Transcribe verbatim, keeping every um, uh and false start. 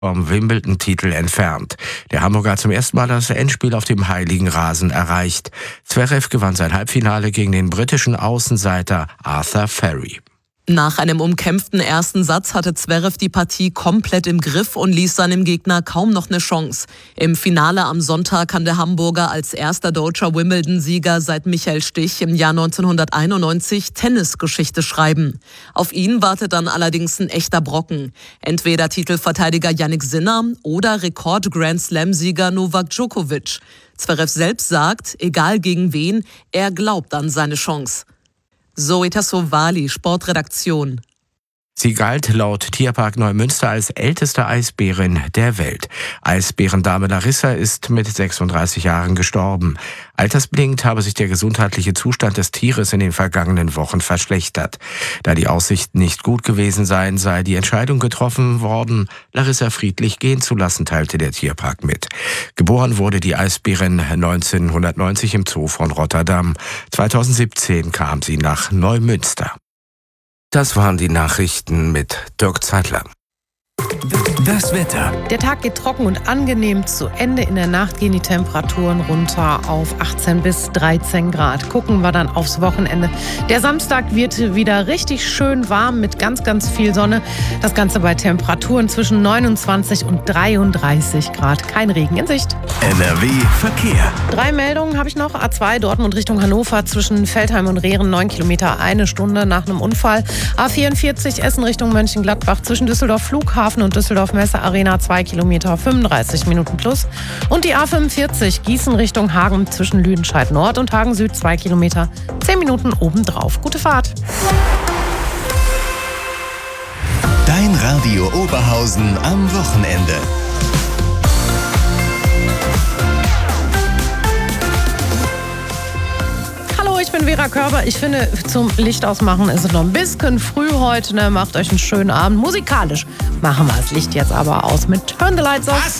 vom Wimbledon-Titel entfernt. Der Hamburger hat zum ersten Mal das Endspiel auf dem heiligen Rasen erreicht. Zverev gewann sein Halbfinale gegen den britischen Außenseiter Arthur Ferry. Nach einem umkämpften ersten Satz hatte Zverev die Partie komplett im Griff und ließ seinem Gegner kaum noch eine Chance. Im Finale am Sonntag kann der Hamburger als erster deutscher Wimbledon-Sieger seit Michael Stich im Jahr neunzehnhunderteinundneunzig Tennisgeschichte schreiben. Auf ihn wartet dann allerdings ein echter Brocken. Entweder Titelverteidiger Jannik Sinner oder Rekord-Grand-Slam-Sieger Novak Djokovic. Zverev selbst sagt, egal gegen wen, er glaubt an seine Chance. Zoe Tassovali, Sportredaktion. Sie galt laut Tierpark Neumünster als älteste Eisbärin der Welt. Eisbärendame Larissa ist mit sechsunddreißig Jahren gestorben. Altersbedingt habe sich der gesundheitliche Zustand des Tieres in den vergangenen Wochen verschlechtert. Da die Aussichten nicht gut gewesen seien, sei die Entscheidung getroffen worden, Larissa friedlich gehen zu lassen, teilte der Tierpark mit. Geboren wurde die Eisbärin neunzehnhundertneunzig im Zoo von Rotterdam. zweitausendsiebzehn kam sie nach Neumünster. Das waren die Nachrichten mit Dirk Zeitler. Das Wetter. Der Tag geht trocken und angenehm zu Ende. In der Nacht gehen die Temperaturen runter auf achtzehn bis dreizehn Grad. Gucken wir dann aufs Wochenende. Der Samstag wird wieder richtig schön warm mit ganz, ganz viel Sonne. Das Ganze bei Temperaturen zwischen neunundzwanzig und dreiunddreißig Grad. Kein Regen in Sicht. N R W Verkehr. Drei Meldungen habe ich noch. A zwei Dortmund Richtung Hannover zwischen Veltheim und Rehren. neun Kilometer, eine Stunde nach einem Unfall. A vierundvierzig Essen Richtung Mönchengladbach zwischen Düsseldorf Flughafen und Düsseldorf Messe Arena, zwei Kilometer, fünfunddreißig Minuten plus. Und die A fünfundvierzig Gießen Richtung Hagen zwischen Lüdenscheid Nord und Hagen Süd, zwei Kilometer, zehn Minuten obendrauf. Gute Fahrt. Dein Radio Oberhausen am Wochenende. Ich bin Vera Körber. Ich finde, zum Licht ausmachen ist es noch ein bisschen früh heute. Ne? Macht euch einen schönen Abend. Musikalisch machen wir das Licht jetzt aber aus mit Turn the Lights Off.